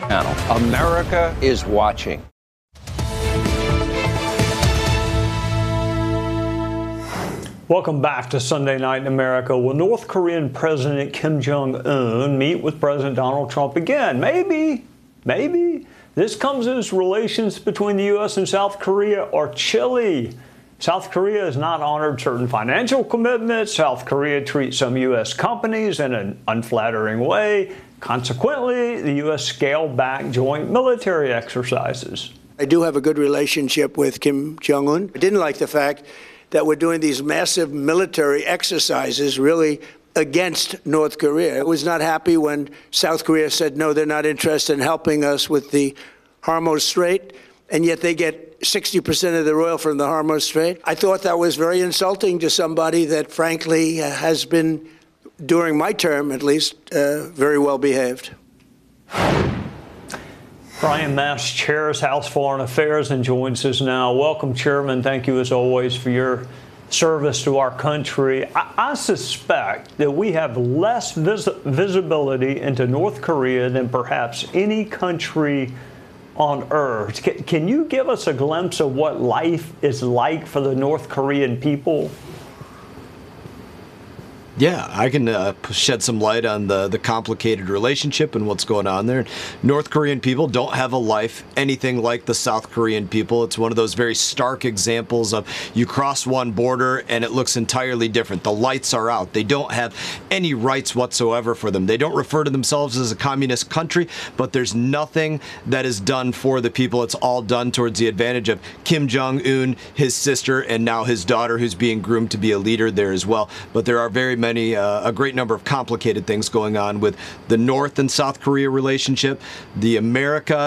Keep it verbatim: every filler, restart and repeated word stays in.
Channel. America is watching. Welcome back to Sunday Night in America. Will North Korean President Kim Jong-un meet with President Donald Trump again? Maybe, maybe. This comes as relations between the U S and South Korea are chilly. South Korea has not honored certain financial commitments. South Korea treats some U S companies in an unflattering way. Consequently, the U S scaled back joint military exercises. I do have a good relationship with Kim Jong-un. I didn't like the fact that we're doing these massive military exercises really against North Korea. I was not happy when South Korea said, no, they're not interested in helping us with the Hormuz Strait, and yet they get sixty percent of their oil from the Hormuz Strait. I thought that was very insulting to somebody that, frankly, uh, has been, during my term at least, uh, very well behaved. Brian Mast chairs House Foreign Affairs and joins us now. Welcome, Chairman. Thank you, as always, for your service to our country. I, I suspect that we have less vis- visibility into North Korea than perhaps any country on earth. Can, can you give us a glimpse of what life is like for the North Korean people? Yeah, I can uh, shed some light on the, the complicated relationship and what's going on there. North Korean people don't have a life anything like the South Korean people. It's one of those very stark examples of you cross one border and it looks entirely different. The lights are out. They don't have any rights whatsoever for them. They don't refer to themselves as a communist country, but there's nothing that is done for the people. It's all done towards the advantage of Kim Jong-un, his sister, and now his daughter, who's being groomed to be a leader there as well. But there are very many Many, uh, a great number of complicated things going on with the North and South Korea relationship, the America